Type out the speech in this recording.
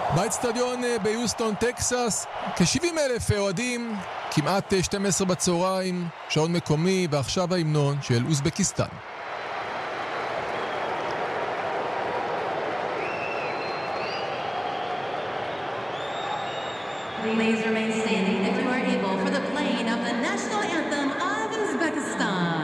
באצטדיון ביוסטון, טקסס, כ-70,000 אוהדים, כמעט 12 בצהריים, שעון מקומי, ועכשיו ההמנון של אוזבקיסטן. Please remain standing if you are able for the playing of the national anthem of Uzbekistan.